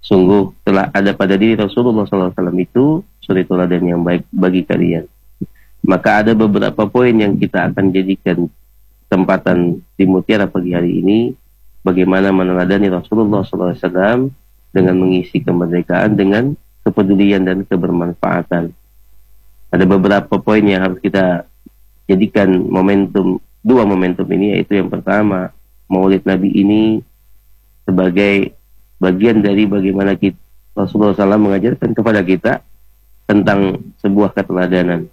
Sungguh telah ada pada diri Rasulullah SAW itu suri teladan yang baik bagi kalian. Maka ada beberapa poin yang kita akan jadikan kesempatan di Mutiara pagi hari ini, bagaimana meneladani Rasulullah SAW dengan mengisi kemerdekaan dengan kepedulian dan kebermanfaatan. Ada beberapa poin yang harus kita jadikan momentum, dua momentum ini, yaitu yang pertama, Maulid Nabi ini sebagai bagian dari bagaimana kita, Rasulullah SAW mengajarkan kepada kita tentang sebuah keteladanan.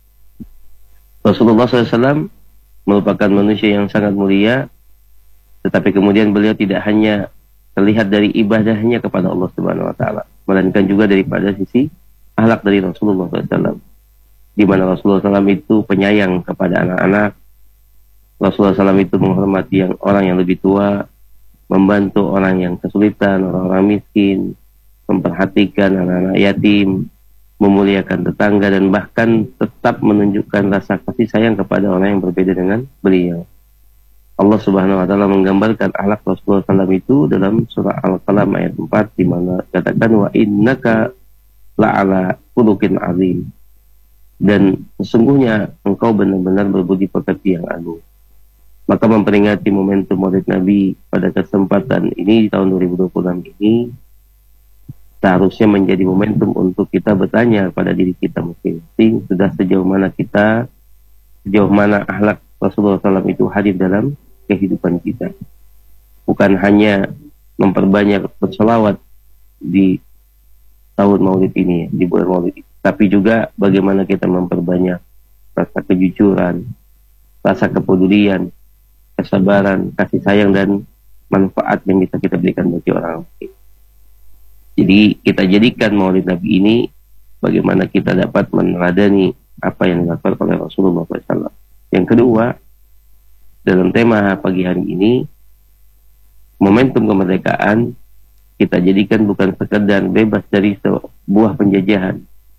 Rasulullah SAW merupakan manusia yang sangat mulia, tetapi kemudian beliau tidak hanya terlihat dari ibadahnya kepada Allah Subhanahu Wa Taala, melainkan juga daripada sisi akhlak dari Rasulullah SAW, di mana Rasulullah SAW itu penyayang kepada anak-anak. Rasulullah SAW itu menghormati orang yang lebih tua, membantu orang yang kesulitan, orang-orang miskin, memperhatikan anak-anak yatim, memuliakan tetangga, dan bahkan tetap menunjukkan rasa kasih sayang kepada orang yang berbeda dengan beliau. Allah Subhanahu Wa Taala menggambarkan akhlak Rasulullah SAW itu dalam surah Al-Qalam ayat 4, di mana katakan wa innaka la'ala khuluqin azim, dan sesungguhnya engkau benar-benar berbudi pekerti yang agung. Maka memperingati momentum Maulid Nabi pada kesempatan ini di tahun 2026 ini seharusnya menjadi momentum untuk kita bertanya pada diri kita masing-masing, sudah sejauh mana kita, sejauh mana akhlak Rasulullah SAW itu hadir dalam kehidupan kita. Bukan hanya memperbanyak berselawat di tahun Maulid ini, di bulan Maulid ini, tapi juga bagaimana kita memperbanyak rasa kejujuran, rasa kepedulian, kesabaran, kasih sayang, dan manfaat yang bisa kita berikan bagi orang lain. Jadi kita jadikan Maulid Nabi ini bagaimana kita dapat meneladani apa yang dilakukan oleh Rasulullah SAW. Yang kedua, dalam tema pagi hari ini, momentum kemerdekaan kita jadikan bukan sekedar bebas dari sebuah penjajahan.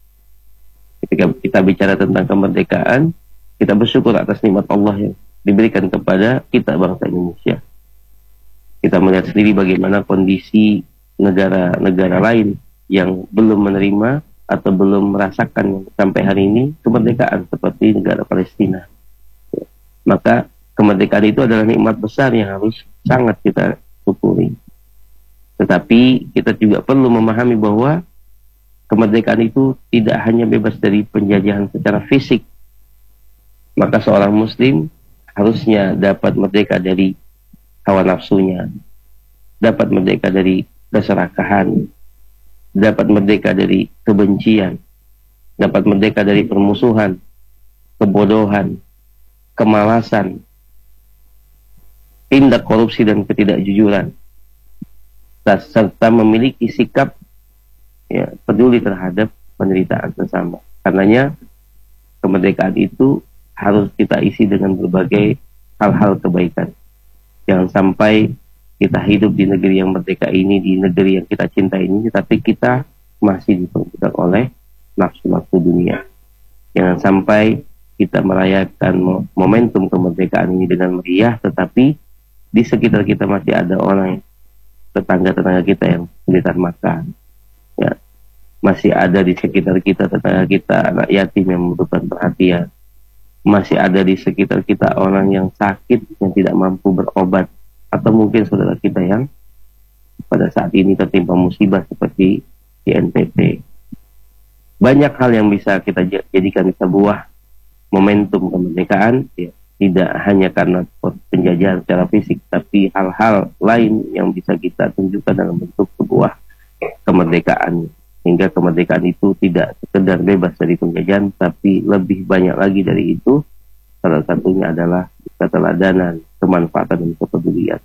Ketika kita bicara tentang kemerdekaan, kita bersyukur atas nikmat Allah yang diberikan kepada kita bangsa Indonesia. Kita melihat sendiri bagaimana kondisi negara-negara lain yang belum menerima atau belum merasakan sampai hari ini kemerdekaan, seperti negara Palestina. Maka kemerdekaan itu adalah nikmat besar yang harus sangat kita syukuri. Tetapi kita juga perlu memahami bahwa kemerdekaan itu tidak hanya bebas dari penjajahan secara fisik. Maka seorang muslim harusnya dapat merdeka dari hawa nafsunya, dapat merdeka dari keserakahan, dapat merdeka dari kebencian, dapat merdeka dari permusuhan, kebodohan, kemalasan, tindak korupsi dan ketidakjujuran, serta memiliki sikap peduli terhadap penderitaan sesama. Karenanya kemerdekaan itu harus kita isi dengan berbagai hal-hal kebaikan. Jangan sampai kita hidup di negeri yang merdeka ini, di negeri yang kita cintai ini, tapi kita masih diperbudak oleh nafsu-nafsu dunia. Jangan sampai kita merayakan momentum kemerdekaan ini dengan meriah, tetapi di sekitar kita masih ada orang, tetangga-tetangga kita yang kesulitan makan. Ya, masih ada di sekitar kita tetangga kita anak yatim yang membutuhkan perhatian. Masih ada di sekitar kita orang yang sakit, yang tidak mampu berobat, atau mungkin saudara kita yang pada saat ini tertimpa musibah seperti di NTT. Banyak hal yang bisa kita jadikan sebuah momentum kemerdekaan, ya, tidak hanya karena penjajahan secara fisik, tapi hal-hal lain yang bisa kita tunjukkan dalam bentuk sebuah kemerdekaan. Hingga kemerdekaan itu tidak sekedar bebas dari penjajahan, tapi lebih banyak lagi dari itu. Salah satunya adalah keteladanan, kemanfaatan, dan kepedulian.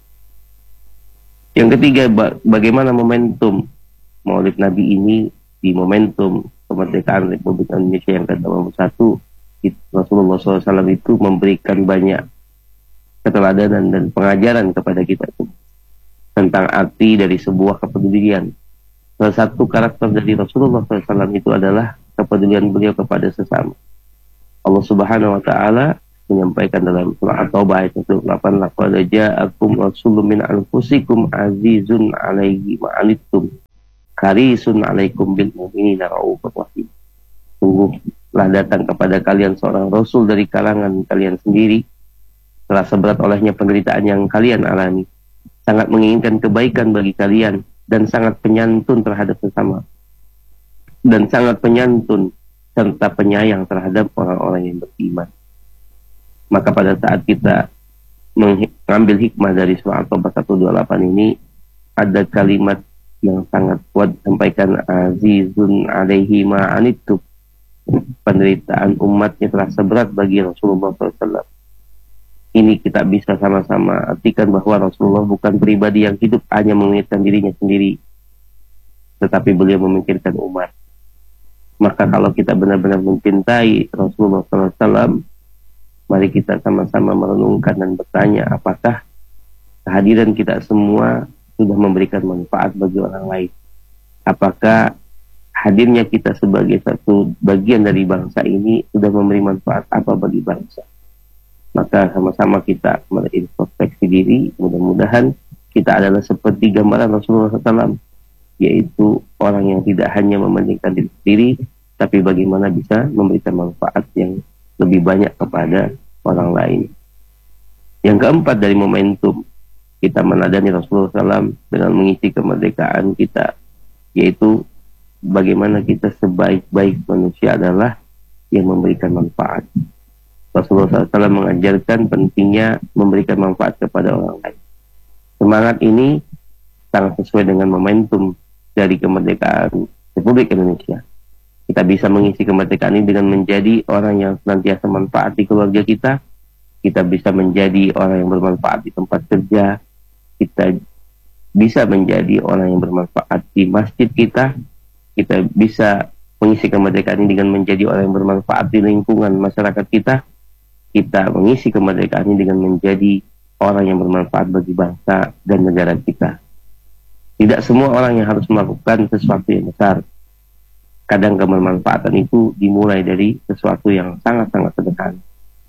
Yang ketiga, bagaimana momentum Maulid Nabi ini di momentum kemerdekaan Republik Indonesia yang ke-81, Rasulullah SAW itu memberikan banyak keteladanan dan pengajaran kepada kita tentang arti dari sebuah kepedulian. Salah satu karakter dari Rasulullah SAW itu adalah kepedulian beliau kepada sesama. Allah Subhanahu Wa Taala menyampaikan dalam surah At-Taubah ayat 28, laqad ja'akum rasulun min anfusikum azizun 'alaihi ma 'anittum harisun 'alaikum bil mu'minina raufur rahim. Sungguhlah datang kepada kalian seorang rasul dari kalangan kalian sendiri, terasa berat olehnya penderitaan yang kalian alami, sangat menginginkan kebaikan bagi kalian, dan sangat penyantun terhadap sesama, dan sangat penyantun serta penyayang terhadap orang-orang yang beriman. Maka pada saat kita mengambil hikmah dari surah At-Taubah 128 ini, ada kalimat yang sangat kuat disampaikan, azizun alaihi ma'anittum, penderitaan umatnya terasa berat bagi Rasulullah SAW. Ini kita bisa sama-sama artikan bahwa Rasulullah bukan pribadi yang hidup hanya memikirkan dirinya sendiri, tetapi beliau memikirkan umat. Maka kalau kita benar-benar mencintai Rasulullah SAW, mari kita sama-sama merenungkan dan bertanya, apakah kehadiran kita semua sudah memberikan manfaat bagi orang lain? Apakah hadirnya kita sebagai satu bagian dari bangsa ini sudah memberi manfaat apa bagi bangsa? Maka sama-sama kita berintrospeksi diri. Mudah-mudahan kita adalah seperti gambaran Rasulullah SAW, yaitu orang yang tidak hanya mementingkan diri sendiri, tapi bagaimana bisa memberikan manfaat yang lebih banyak kepada orang lain. Yang keempat dari momentum kita meneladani Rasulullah SAW dengan mengisi kemerdekaan kita, yaitu bagaimana kita sebaik-baik manusia adalah yang memberikan manfaat. Rasulullah SAW mengajarkan pentingnya memberikan manfaat kepada orang lain. Semangat ini sangat sesuai dengan momentum dari kemerdekaan Republik Indonesia. Kita bisa mengisi kemerdekaan ini dengan menjadi orang yang senantiasa manfaat di keluarga kita. Kita bisa menjadi orang yang bermanfaat di tempat kerja. Kita bisa menjadi orang yang bermanfaat di masjid kita. Kita bisa mengisi kemerdekaan ini dengan menjadi orang yang bermanfaat di lingkungan masyarakat kita. Kita mengisi kemerdekaan ini dengan menjadi orang yang bermanfaat bagi bangsa dan negara kita. Tidak semua orang yang harus melakukan sesuatu yang besar. Kadang kebermanfaatan itu dimulai dari sesuatu yang sangat-sangat sederhana.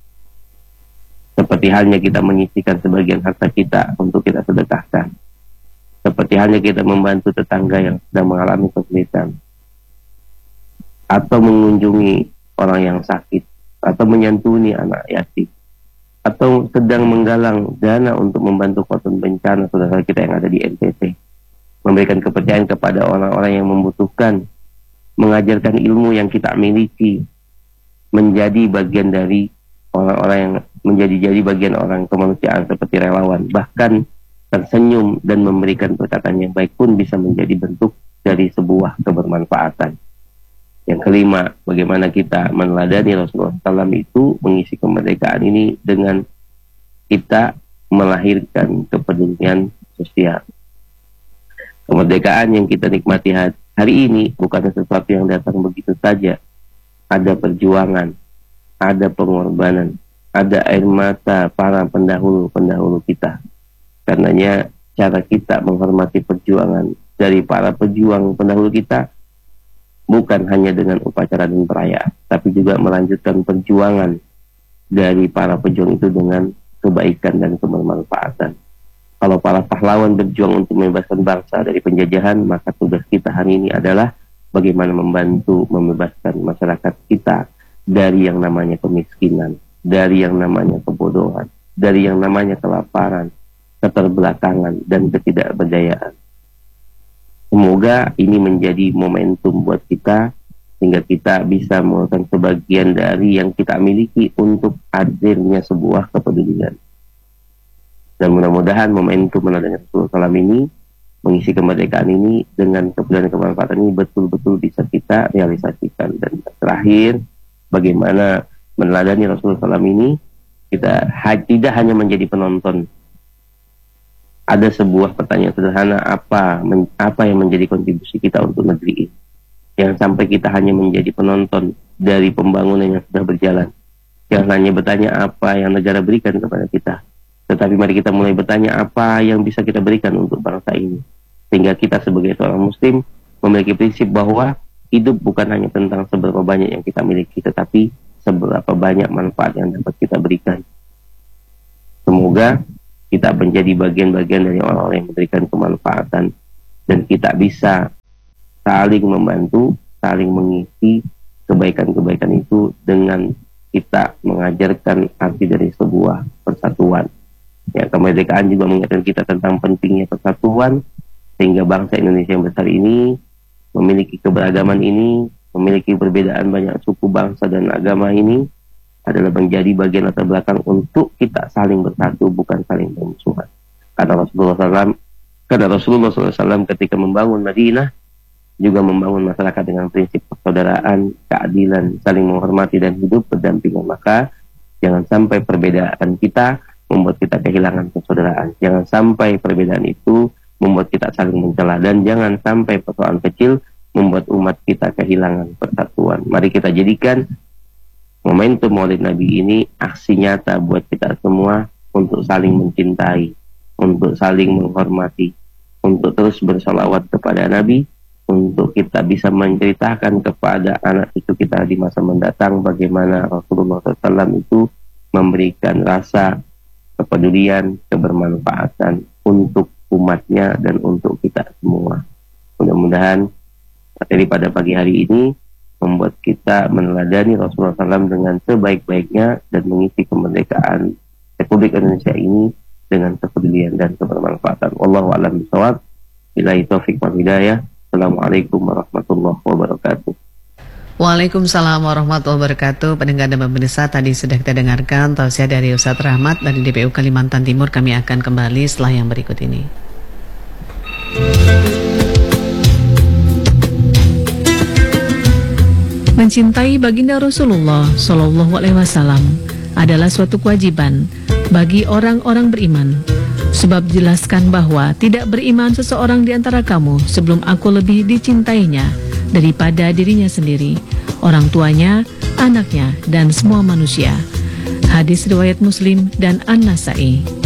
Seperti halnya kita menyisihkan sebagian harta kita untuk kita sedekahkan. Seperti halnya kita membantu tetangga yang sedang mengalami kesulitan. Atau mengunjungi orang yang sakit. Atau menyantuni anak yatim. Atau sedang menggalang dana untuk membantu korban bencana saudara kita yang ada di NTT. Memberikan kepercayaan kepada orang-orang yang membutuhkan. Mengajarkan ilmu yang kita miliki, menjadi bagian dari orang-orang yang menjadi bagian orang kemanusiaan seperti relawan, bahkan tersenyum dan memberikan perkataan yang baik pun bisa menjadi bentuk dari sebuah kebermanfaatan. Yang kelima, bagaimana kita meneladani Rasulullah SAW itu mengisi kemerdekaan ini dengan kita melahirkan kepedulian sosial. Kemerdekaan yang kita nikmati hari ini bukan sesuatu yang datang begitu saja. Ada perjuangan, ada pengorbanan, ada air mata para pendahulu-pendahulu kita. Karenanya cara kita menghormati perjuangan dari para pejuang pendahulu kita bukan hanya dengan upacara dan perayaan, tapi juga melanjutkan perjuangan dari para pejuang itu dengan kebaikan dan kebermanfaatan. Kalau para pahlawan berjuang untuk membebaskan bangsa dari penjajahan, maka tugas kita hari ini adalah bagaimana membantu membebaskan masyarakat kita dari yang namanya kemiskinan, dari yang namanya kebodohan, dari yang namanya kelaparan, keterbelakangan, dan ketidakberdayaan. Semoga ini menjadi momentum buat kita, sehingga kita bisa melakukan sebagian dari yang kita miliki untuk hadirnya sebuah kepedulian. Dan mudah-mudahan momentum meneladani Rasulullah SAW ini, mengisi kemerdekaan ini dengan kepedulian dan kemanfaatan ini betul-betul bisa kita realisasikan. Dan terakhir, bagaimana meneladani Rasulullah SAW ini, kita tidak hanya menjadi penonton. Ada sebuah pertanyaan sederhana, apa yang menjadi kontribusi kita untuk negeri ini? Yang sampai kita hanya menjadi penonton dari pembangunan yang sudah berjalan. Jangan hanya bertanya apa yang negara berikan kepada kita, tetapi mari kita mulai bertanya apa yang bisa kita berikan untuk bangsa ini. Sehingga kita sebagai seorang muslim memiliki prinsip bahwa hidup bukan hanya tentang seberapa banyak yang kita miliki, tetapi seberapa banyak manfaat yang dapat kita berikan. Semoga kita menjadi bagian-bagian dari orang-orang yang memberikan kemanfaatan, dan kita bisa saling membantu, saling mengisi kebaikan-kebaikan itu dengan kita mengajarkan arti dari sebuah persatuan. Ya, kemerdekaan juga mengingatkan kita tentang pentingnya persatuan, sehingga bangsa Indonesia yang besar ini memiliki keberagaman ini, memiliki perbedaan banyak suku, bangsa, dan agama ini adalah menjadi bagian latar belakang untuk kita saling bersatu, bukan saling bermusuhan. Karena Rasulullah SAW ketika membangun Madinah juga membangun masyarakat dengan prinsip persaudaraan, keadilan, saling menghormati dan hidup berdampingan. Maka jangan sampai perbedaan kita membuat kita kehilangan persaudaraan. Jangan sampai perbedaan itu membuat kita saling mencela, dan jangan sampai persoalan kecil membuat umat kita kehilangan persatuan. Mari kita jadikan momentum Maulid Nabi ini aksi nyata buat kita semua untuk saling mencintai, untuk saling menghormati, untuk terus bersalawat kepada Nabi, untuk kita bisa menceritakan kepada anak cucu kita di masa mendatang bagaimana Rasulullah SAW itu memberikan rasa kepedulian, kebermanfaatan untuk umatnya dan untuk kita semua. Mudah-mudahan materi pada pagi hari ini membuat kita meneladani Rasulullah SAW dengan sebaik-baiknya dan mengisi kemerdekaan Republik Indonesia ini dengan kepedulian dan kebermanfaatan. Wallahu a'lam bishawab. Billahi taufiq wal hidayah. Assalamualaikum warahmatullahi wabarakatuh. Waalaikumsalam warahmatullahi wabarakatuh. Pendengar dan pemirsa, tadi sudah kita dengarkan tausiah dari Ustadz Rahmat dari DPU Kalimantan Timur. Kami akan kembali setelah yang berikut ini. Mencintai baginda Rasulullah Shallallahu Alaihi Wasallam adalah suatu kewajiban bagi orang-orang beriman. Sebab jelaskan bahwa tidak beriman seseorang di antara kamu sebelum aku lebih dicintainya daripada dirinya sendiri, orang tuanya, anaknya, dan semua manusia. Hadis riwayat Muslim dan An-Nasa'i.